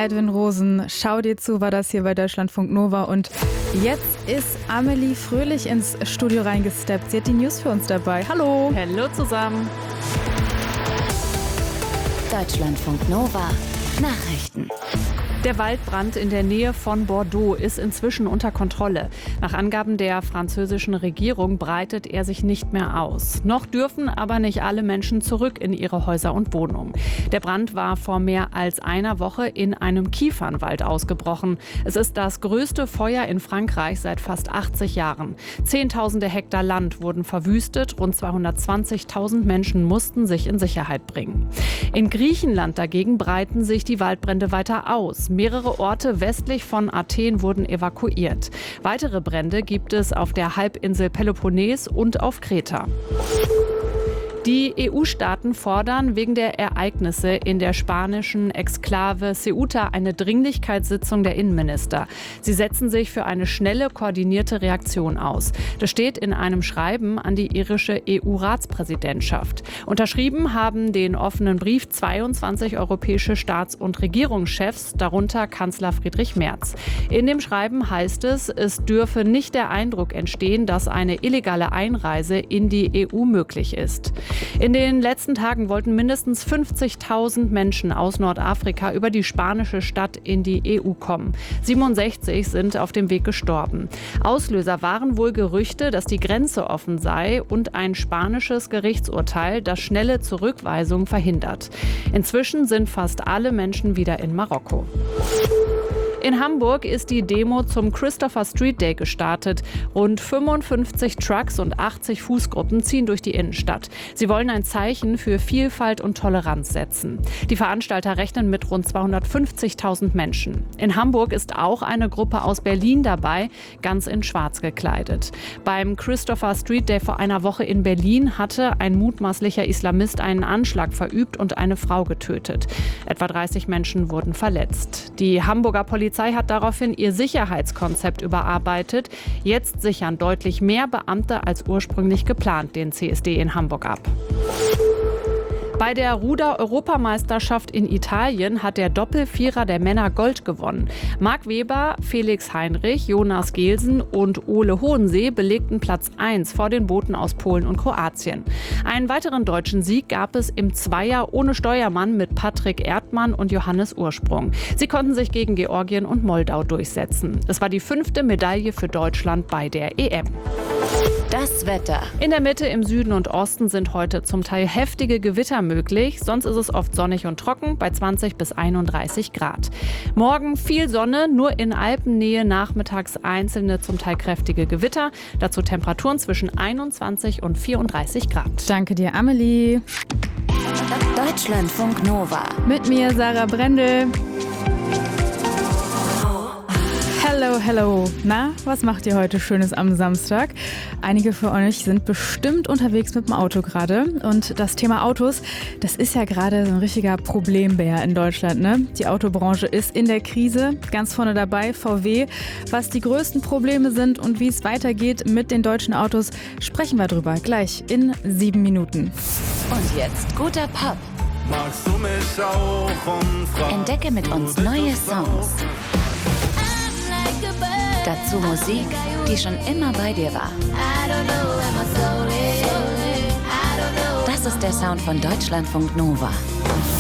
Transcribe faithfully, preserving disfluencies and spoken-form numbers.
Edwin Rosen. Schau dir zu, war das hier bei Deutschlandfunk Nova. Und jetzt ist Amelie Fröhlich ins Studio reingesteppt. Sie hat die News für uns dabei. Hallo. Hallo zusammen. Deutschlandfunk Nova. Nachrichten. Der Waldbrand in der Nähe von Bordeaux ist inzwischen unter Kontrolle. Nach Angaben der französischen Regierung breitet er sich nicht mehr aus. Noch dürfen aber nicht alle Menschen zurück in ihre Häuser und Wohnungen. Der Brand war vor mehr als einer Woche in einem Kiefernwald ausgebrochen. Es ist das größte Feuer in Frankreich seit fast achtzig Jahren. Zehntausende Hektar Land wurden verwüstet, rund zweihundertzwanzigtausend Menschen mussten sich in Sicherheit bringen. In Griechenland dagegen breiten sich die Waldbrände weiter aus. Mehrere Orte westlich von Athen wurden evakuiert. Weitere Brände gibt es auf der Halbinsel Peloponnes und auf Kreta. Die E U-Staaten fordern wegen der Ereignisse in der spanischen Exklave Ceuta eine Dringlichkeitssitzung der Innenminister. Sie setzen sich für eine schnelle, koordinierte Reaktion aus. Das steht in einem Schreiben an die irische E U-Ratspräsidentschaft. Unterschrieben haben den offenen Brief zweiundzwanzig europäische Staats- und Regierungschefs, darunter Kanzler Friedrich Merz. In dem Schreiben heißt es, es dürfe nicht der Eindruck entstehen, dass eine illegale Einreise in die E U möglich ist. In den letzten Tagen wollten mindestens fünfzigtausend Menschen aus Nordafrika über die spanische Stadt in die E U kommen. siebenundsechzig sind auf dem Weg gestorben. Auslöser waren wohl Gerüchte, dass die Grenze offen sei und ein spanisches Gerichtsurteil das schnelle Zurückweisung verhindert. Inzwischen sind fast alle Menschen wieder in Marokko. In Hamburg ist die Demo zum Christopher Street Day gestartet. Rund fünfundfünfzig Trucks und achtzig Fußgruppen ziehen durch die Innenstadt. Sie wollen ein Zeichen für Vielfalt und Toleranz setzen. Die Veranstalter rechnen mit rund zweihundertfünfzigtausend Menschen. In Hamburg ist auch eine Gruppe aus Berlin dabei, ganz in Schwarz gekleidet. Beim Christopher Street Day vor einer Woche in Berlin hatte ein mutmaßlicher Islamist einen Anschlag verübt und eine Frau getötet. Etwa dreißig Menschen wurden verletzt. Die Hamburger Polizei Die Polizei hat daraufhin ihr Sicherheitskonzept überarbeitet. Jetzt sichern deutlich mehr Beamte als ursprünglich geplant den C S D in Hamburg ab. Bei der Ruder-Europameisterschaft in Italien hat der Doppelvierer der Männer Gold gewonnen. Marc Weber, Felix Heinrich, Jonas Gelsen und Ole Hohensee belegten Platz eins vor den Booten aus Polen und Kroatien. Einen weiteren deutschen Sieg gab es im Zweier ohne Steuermann mit Patrick Erdmann und Johannes Ursprung. Sie konnten sich gegen Georgien und Moldau durchsetzen. Es war die fünfte Medaille für Deutschland bei der E M. Das Wetter. In der Mitte, im Süden und Osten sind heute zum Teil heftige Gewitter möglich. Sonst ist es oft sonnig und trocken bei zwanzig bis einunddreißig Grad. Morgen viel Sonne, nur in Alpennähe nachmittags einzelne, zum Teil kräftige Gewitter. Dazu Temperaturen zwischen einundzwanzig und vierunddreißig Grad. Danke dir, Amelie. Deutschlandfunk Nova. Mit mir, Sarah Brendel. Hello, hello. Na, was macht ihr heute Schönes am Samstag? Einige von euch sind bestimmt unterwegs mit dem Auto gerade. Und das Thema Autos, das ist ja gerade so ein richtiger Problembär in Deutschland, ne? Die Autobranche ist in der Krise, ganz vorne dabei, V W. Was die größten Probleme sind und wie es weitergeht mit den deutschen Autos, sprechen wir drüber gleich in sieben Minuten. Und jetzt guter Pop. Magst du mich auch umfragen? Entdecke mit uns neue Songs. Dazu Musik, die schon immer bei dir war. Das ist der Sound von Deutschlandfunk Nova.